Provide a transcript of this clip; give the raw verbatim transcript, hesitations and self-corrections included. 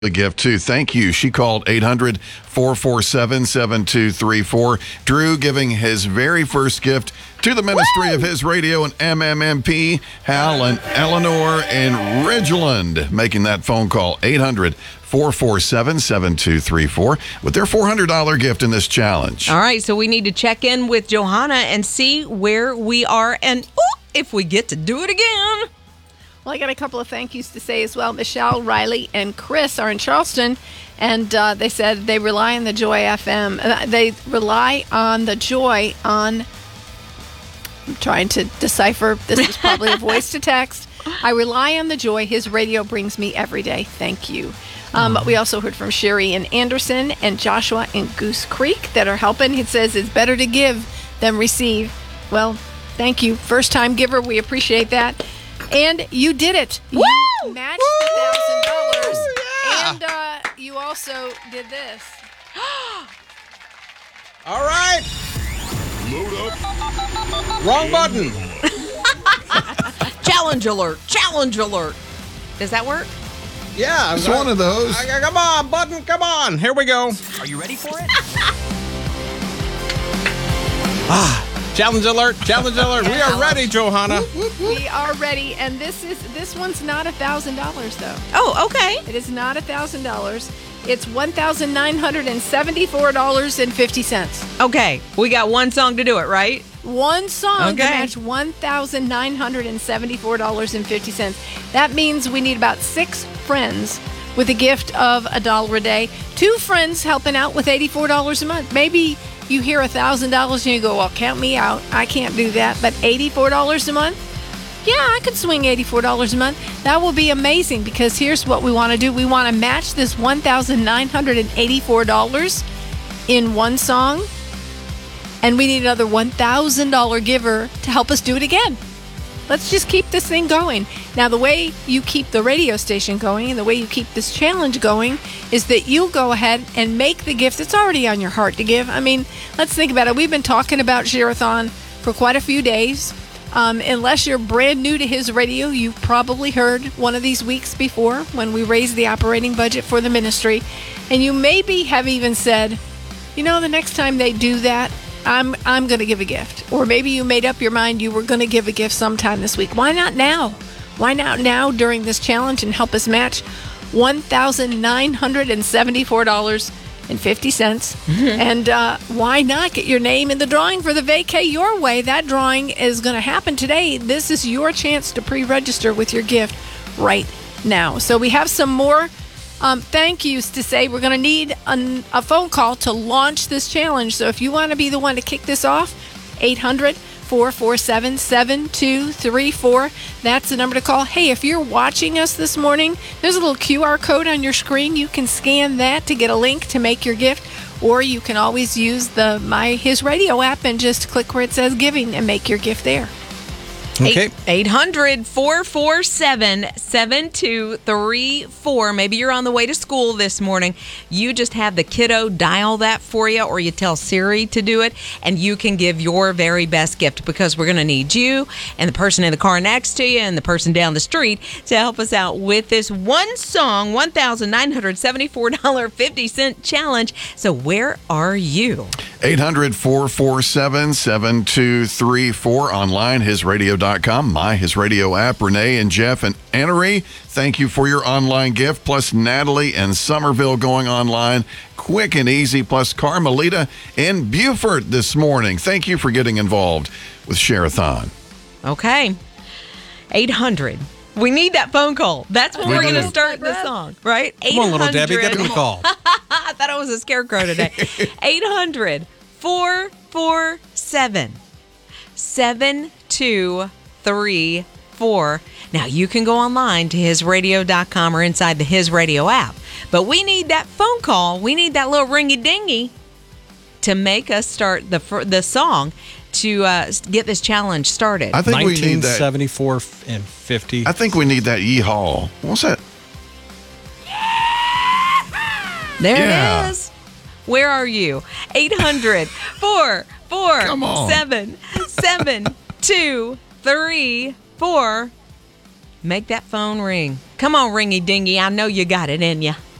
The gift, too. Thank you. She called eight hundred, four four seven, seven two three four. Drew giving his very first gift to the ministry Woo! Of his radio and M M M P, Hal and Eleanor in Ridgeland, making that phone call, eight hundred, four four seven, seven two three four, with their four hundred dollars gift in this challenge. All right, so we need to check in with Johanna and see where we are and ooh, if we get to do it again. Well, I got a couple of thank yous to say as well. Michelle, Riley, and Chris are in Charleston, and uh, they said they rely on the Joy F M. Uh, they rely on the Joy on, I'm trying to decipher, this is probably a voice to text. I rely on the Joy. His radio brings me every day. Thank you. Um, but we also heard from Sherry and Anderson and Joshua in Goose Creek that are helping. It says it's better to give than receive. Well, thank you. First time giver. We appreciate that. And you did it. Woo! You matched the one thousand dollars. Yeah. And uh, you also did this. All right. Load up. Wrong button. Challenge alert. Challenge alert. Does that work? Yeah. It's one of those. Uh, come on, button. Come on. Here we go. Are you ready for it? ah. Challenge alert, challenge alert. We are ready, Johanna. We are ready, and this is this one's not one thousand dollars, though. Oh, okay. It is not one thousand dollars. It's one thousand nine hundred seventy-four dollars and fifty cents. Okay, we got one song to do it, right? One song okay. to match one thousand nine hundred seventy-four dollars and fifty cents. That means we need about six friends with a gift of a dollar a day. Two friends helping out with eighty-four dollars a month. Maybe you hear one thousand dollars and you go, well, count me out. I can't do that. But eighty-four dollars a month? Yeah, I could swing eighty-four dollars a month. That will be amazing because here's what we want to do. We want to match this one thousand nine hundred eighty-four dollars in one song. And we need another one thousand dollars giver to help us do it again. Let's just keep this thing going. Now, the way you keep the radio station going and the way you keep this challenge going is that you go ahead and make the gift that's already on your heart to give. I mean, let's think about it. We've been talking about Share-a-thon for quite a few days. Um, unless you're brand new to his radio, you've probably heard one of these weeks before when we raised the operating budget for the ministry. And you maybe have even said, you know, the next time they do that, I'm I'm going to give a gift. Or maybe you made up your mind you were going to give a gift sometime this week. Why not now? Why not now during this challenge and help us match one thousand nine hundred seventy-four dollars and fifty cents? Mm-hmm. And uh, why not get your name in the drawing for the Vacay Your Way? That drawing is going to happen today. This is your chance to pre-register with your gift right now. So we have some more Um, thank yous to say. We're going to need an, a phone call to launch this challenge. So if you want to be the one to kick this off, eight hundred, four four seven, seven two three four. That's the number to call. Hey, if you're watching us this morning, there's a little Q R code on your screen. You can scan that to get a link to make your gift. Or you can always use the My His Radio app and just click where it says giving and make your gift there. Okay. eight hundred, four four seven, seven two three four. Maybe you're on the way to school this morning. You just have the kiddo dial that for you, or you tell Siri to do it, and you can give your very best gift because we're going to need you and the person in the car next to you and the person down the street to help us out with this one song, one thousand nine hundred seventy-four dollars and fifty cents challenge. So where are you? eight hundred, four four seven, seven two three four. Online, his radio dot com, My His Radio app. Renee and Jeff and Annery, thank you for your online gift. Plus Natalie and Somerville going online. Quick and easy. Plus Carmelita in Beaufort this morning. Thank you for getting involved with Share-a-thon. Okay. eight hundred. We need that phone call. That's when We we're going to do. start the song, right? Come on, little Debbie, get him the call. I thought I was a scarecrow today. eight hundred, four four seven, seven two three four. Now, you can go online to his radio dot com or inside the His Radio app. But we need that phone call. We need that little ringy-dingy to make us start the the song to uh, get this challenge started. I think we need nineteen that. seventy-four and fifty. I think we need that yeehaw. What's that? There Yeah. it is. Where are you? eight hundred, four four seven, seven two three four. Make that phone ring. Come on, ringy dingy. I know you got it in you.